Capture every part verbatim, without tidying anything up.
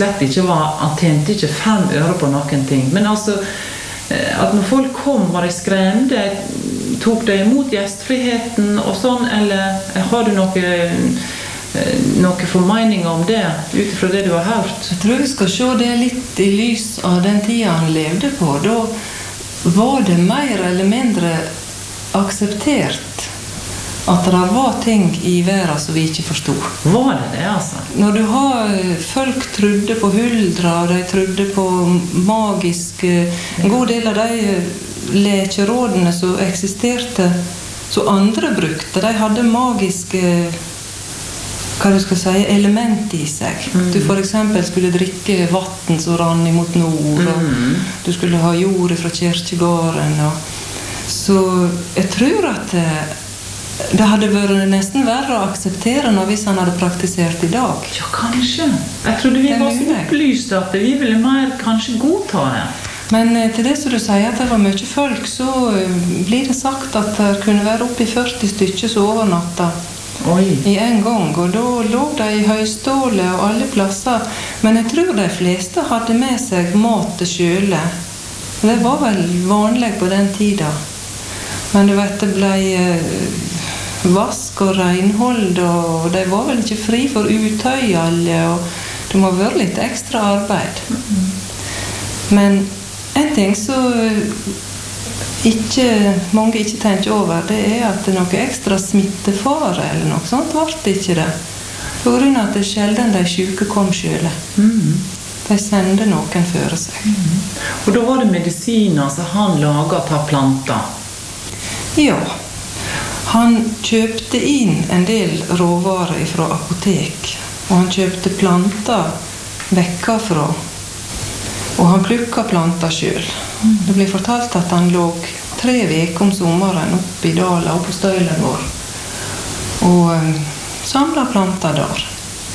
slett ikke var, han tjente ikke fem øre på noen ting. Men altså, at når folk kom, var de skremte, tok de imot gjestfriheten og sånn, eller har du noe, noe formening om det, utifra det du har hørt? Jeg tror vi skal se det litt i lys av den tiden han levde på. Da var det mer eller mindre akseptert at det var ting i verden som vi ikke forstod. Var det det, altså? Når du har folk trodde på huldra, og de trodde på magiske, en god del av de lekerådene som eksisterte, som andre brukte, de hadde magiske, hva du skal si, element i seg. Mm. Du for eksempel skulle drikke vatten som rann imot nord, og mm. du skulle ha jord fra kirkegården, og så jeg tror at det hadde vært nesten verre å akseptere noe hvis han hadde praktisert i dag. Ja, kanskje. Jeg trodde vi var så opplyst at vi ville mer kanskje godta det. Men til det som du sier at det var mye folk, så blir det sagt at det kunne være opp i førti stykker som overnatta i en gang. Og da lå de i høyståle og alle plasser. Men jeg tror de fleste hadde med seg mat til kjøle. Det var vel vanlig på den tiden. Men du vet, det ble vask og renhold, og de var vel ikke fri for utøy alle, og det må være litt ekstra arbeid. Men en ting som ikke, mange ikke tenker over, det er at det er noe ekstra smittefare eller noe sånt, var det ikke det. På grunn av at det sjelden de syke kom selv. Mm. De sendte noen før seg. Mm. Og da var det medisiner som han laget av planter? Ja, han kjøpte inn en del råvarer fra apotek, og han kjøpte planter vekka fra, og han plukket planter selv. Mm. Det ble fortalt at han lå tre veker om sommeren oppe i dala, oppe på støylen vår, og um, samlet planter der.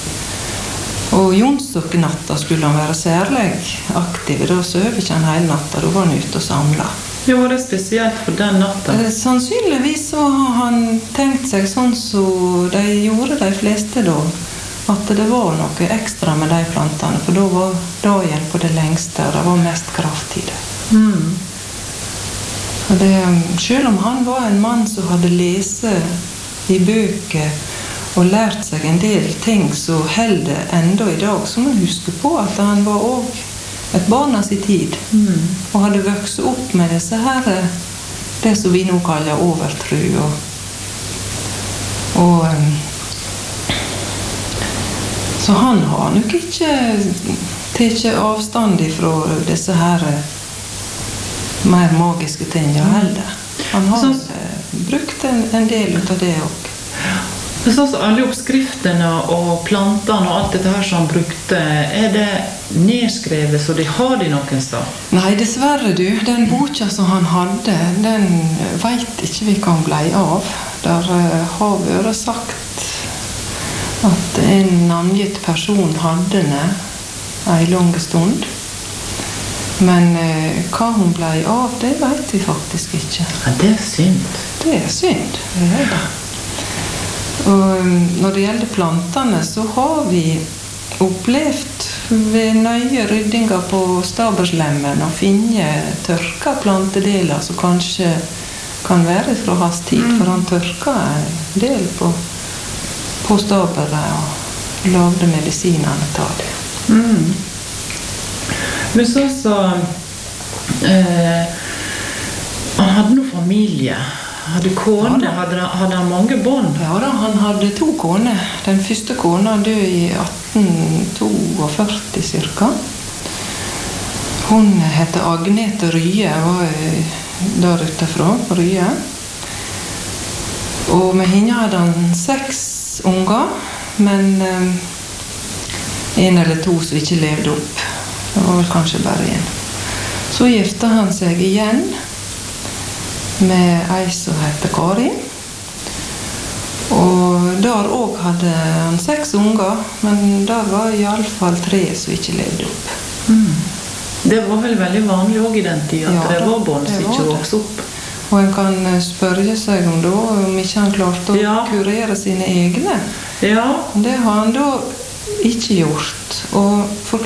Og jonsoknatta skulle han være særlig aktiv, da søv ikke han hele natta, da var han ute og samlet. Ja, var det spesielt for den natten? Sannsynligvis så har han tenkt seg sånn som de gjorde de fleste da, at det var noe ekstra med de plantene, for da var dagen på det lengste, og det var mest kraft i det. Mm. Og det. Selv om han var en mann som hadde lest i bøker og lært seg en del ting som holder enda i dag, så må man huske på at han var også et barn av sin tid, mm. og hadde vokst opp med disse her, det som vi nå kaller overtro. Og, og så han har nok ikke tatt avstand fra disse her mer magiske tingene heller. Han har så, brukt en, en del av det også. Men sånn som alle oppskriftene og plantene og alt dette her som han brukte, er det nedskrevet så de har de noen sted? Nei, dessverre du. Den boka som han hadde, den vet ikke vi kan blei av. Der uh, har vært sagt at en navngitt person hadde den en lang stund. Men uh, hva hun blei av, det vet vi faktisk ikke. Ja, det er synd. Det er synd, det er det. Og når det gjelder plantene, så har vi opplevd ved nøye ryddinger på stabelslemmen å finne tørka plantedeler som kanskje kan være fra hans tid, mm. for han tørka en del på, på stabelet og lagde medisinene til det. Mm. Men så så eh, han hadde noen familie. Hadde kone? Ja, hadde, hadde han mange bånd? Ja da, han hadde to koner. Den første kona døde i atten førti cirka. Hun hette Agnete Rye, var der utenfra, Rye. Og med henne hadde han seks unger, men um, en eller to som ikke levde opp. Det var vel kanskje bare en. Så gifte han seg igjen med ei som heter Kari. Og der også hadde han seks unger, men der var i alle fall tre som ikke levde opp. Mm. Det var vel veldig vanlig også i den tiden, at ja, det var barn som ikke vokste opp. Og en kan spørre seg om da, om ikke han klarte å ja. kurere sine egne. Ja. Det har han da ikke gjort. Og for